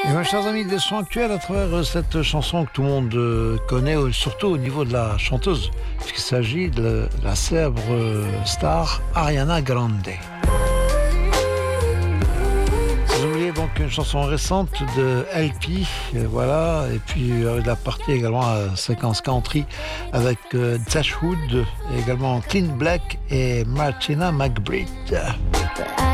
Et bien, chers amis des sons actuels, à travers cette chanson que tout le monde connaît, surtout au niveau de la chanteuse, puisqu'il s'agit de la célèbre star Ariana Grande. Vous oubliez donc une chanson récente de LP, voilà, et puis la partie également à séquence country avec Dashwood, et également Clean Black et Martina McBride.